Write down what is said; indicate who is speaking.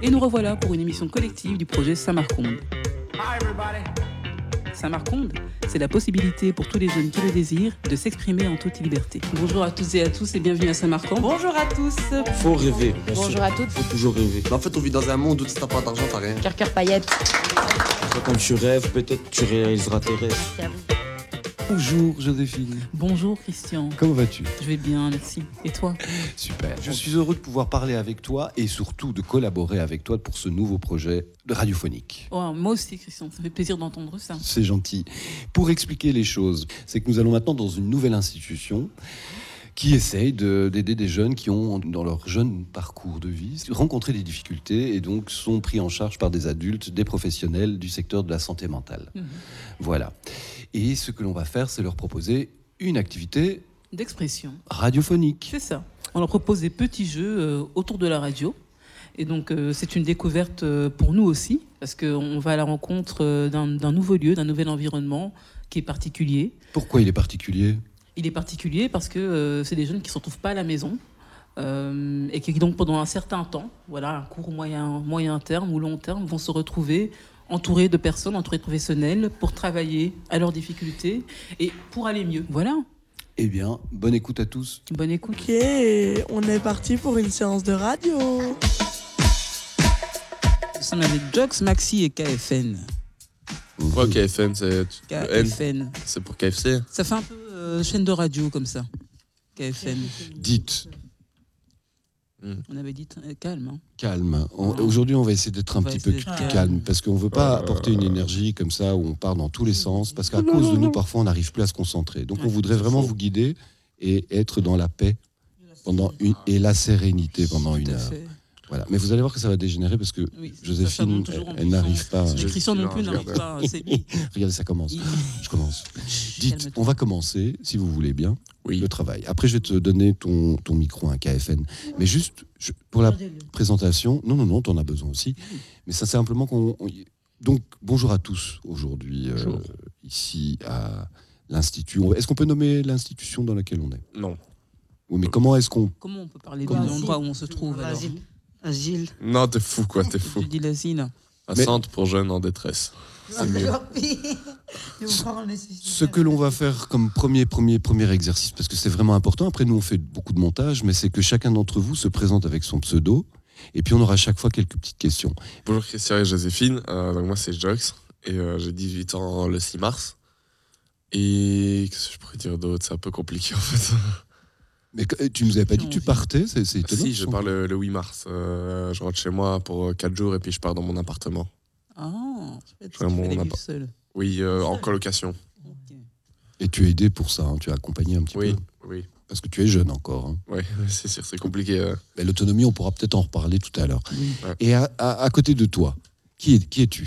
Speaker 1: Et nous revoilà pour une émission collective du projet Samarconde. Samarconde, c'est la possibilité pour tous les jeunes qui le désirent de s'exprimer en toute liberté. Bonjour à toutes et à tous et bienvenue à Samarcande.
Speaker 2: Bonjour à tous.
Speaker 3: Faut rêver.
Speaker 2: Bonjour à toutes.
Speaker 3: Faut toujours rêver.
Speaker 4: En fait, on vit dans un monde où si t'as pas d'argent, t'as rien.
Speaker 2: Cœur paillettes.
Speaker 3: Quand tu rêves, peut-être tu réaliseras tes rêves.
Speaker 5: Bonjour Joséphine.
Speaker 1: Bonjour Christian.
Speaker 5: Comment vas-tu ?
Speaker 1: Je vais bien, merci. Et toi ?
Speaker 5: Super. Je suis heureux de pouvoir parler avec toi et surtout de collaborer avec toi pour ce nouveau projet radiophonique.
Speaker 1: Oh, moi aussi Christian, ça fait plaisir d'entendre ça.
Speaker 5: C'est gentil. Pour expliquer les choses, c'est que nous allons maintenant dans une nouvelle institution qui essaye d'aider des jeunes qui ont, dans leur jeune parcours de vie, rencontré des difficultés et donc sont pris en charge par des adultes, des professionnels du secteur de la santé mentale. Voilà. Et ce que l'on va faire, c'est leur proposer une activité
Speaker 1: D'expression.
Speaker 5: radiophonique.
Speaker 1: C'est ça. On leur propose des petits jeux autour de la radio. Et donc, c'est une découverte pour nous aussi, parce qu'on va à la rencontre d'un nouveau lieu, d'un nouvel environnement qui est particulier.
Speaker 5: Pourquoi il est particulier ?
Speaker 1: Il est particulier parce que c'est des jeunes qui ne se retrouvent pas à la maison et qui, donc, pendant un certain temps, voilà, un court, moyen terme ou long terme, vont se retrouver entourés de personnes, entourés de professionnels pour travailler à leurs difficultés et pour aller mieux. Voilà.
Speaker 5: Eh bien, bonne écoute à tous.
Speaker 1: Bonne écoute.
Speaker 6: Ok, on est parti pour une séance de radio.
Speaker 1: Nous sommes avec Jox, Maxi et KFN.
Speaker 7: Pourquoi KFN, c'est
Speaker 1: KFN.
Speaker 7: c'est pour KFC?
Speaker 1: Ça fait un peu chaîne de radio comme ça. KFN.
Speaker 5: Dites,
Speaker 1: On avait dit calme. Hein.
Speaker 5: calme. Aujourd'hui, on va essayer d'être un petit peu plus calme parce qu'on ne veut pas apporter une énergie comme ça où on part dans tous les sens parce qu'à cause de nous, parfois, on n'arrive plus à se concentrer. Donc, on voudrait vraiment vous guider et être dans la paix et la sérénité pendant une heure. Voilà. Mais vous allez voir que ça va dégénérer parce que Joséphine, elle n'arrive pas.
Speaker 1: Christian non plus n'arrive pas.
Speaker 5: Regardez, ça commence. Je commence. Dites, on va commencer, si vous voulez bien, le travail. Après, je vais te donner ton micro, un KFN. Mais juste, pour la présentation, non, t'en as besoin aussi. Mais ça, c'est simplement qu'on... Donc, bonjour à tous aujourd'hui, ici à l'Institut. Est-ce qu'on peut nommer l'institution dans laquelle on est ?
Speaker 7: Non.
Speaker 5: Oui, mais comment est-ce qu'on...
Speaker 1: Comment on peut parler de l'endroit où on se trouve alors ?
Speaker 6: Agile.
Speaker 7: Non, t'es fou, quoi, t'es fou.
Speaker 1: Tu dis l'asile.
Speaker 7: Un centre pour jeunes en détresse. C'est mieux.
Speaker 5: Ce que l'on va faire comme premier exercice, parce que c'est vraiment important, après nous on fait beaucoup de montage, mais c'est que chacun d'entre vous se présente avec son pseudo, et puis on aura à chaque fois quelques petites questions.
Speaker 7: Bonjour Christian et Joséphine, donc moi c'est Jox, et j'ai 18 ans le 6 mars. Et qu'est-ce que je pourrais dire d'autre ? C'est un peu compliqué en fait.
Speaker 5: Mais tu nous avais pas dit que tu partais, c'est étonnant.
Speaker 7: Si, je pars le 8 mars. Je rentre chez moi pour 4 jours et puis je pars dans mon appartement.
Speaker 1: Ah, tu
Speaker 7: Vraiment,
Speaker 1: fais
Speaker 7: on
Speaker 1: les
Speaker 7: n'a
Speaker 1: vivre
Speaker 7: pas-
Speaker 1: seul.
Speaker 7: Oui, en colocation.
Speaker 1: Ok.
Speaker 5: Et tu as aidé pour ça, hein, tu as accompagné un petit peu.
Speaker 7: Oui.
Speaker 5: Parce que tu es jeune encore. Hein.
Speaker 7: Oui, c'est sûr, c'est compliqué.
Speaker 5: Mais l'autonomie, on pourra peut-être en reparler tout à l'heure.
Speaker 1: Oui.
Speaker 7: Ouais.
Speaker 5: Et à côté de toi, qui es-tu ?